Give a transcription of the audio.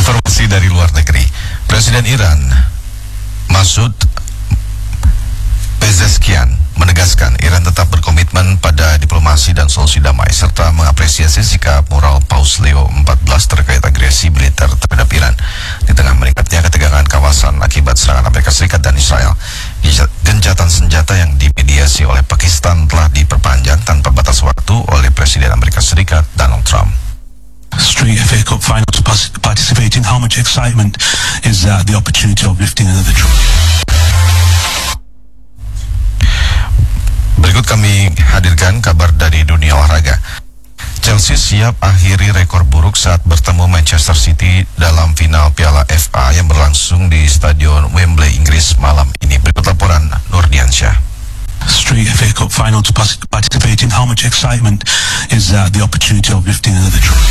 Informasi dari luar negeri. Presiden Iran Masoud Pezeshkian menegaskan Iran tetap berkomitmen pada diplomasi dan solusi damai serta mengapresiasi sikap moral Paus Leo XIV terkait agresi militer terhadap Iran di tengah meningkatnya ketegangan kawasan akibat serangan Amerika Serikat dan Israel. Gencatan senjata yang dimediasi oleh Pakistan telah diperpanjang tanpa batas waktu oleh Presiden Amerika Serikat Donald Trump. Street FA Cup final to participate in. How much excitement is the opportunity of lifting another trophy? Berikut kami hadirkan kabar dari dunia olahraga. Chelsea siap akhiri rekor buruk saat bertemu Manchester City dalam final Piala FA yang berlangsung di Stadion Wembley, Inggris malam ini. Berikut laporan Nurdiansyah. Street FA Cup final to participate in. How much excitement is the opportunity of lifting another trophy?